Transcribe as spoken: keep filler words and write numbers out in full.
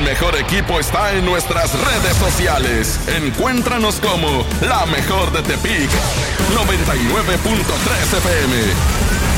mejor equipo está en nuestras redes sociales. Encuéntranos como La Mejor de Tepic noventa y nueve punto tres F M.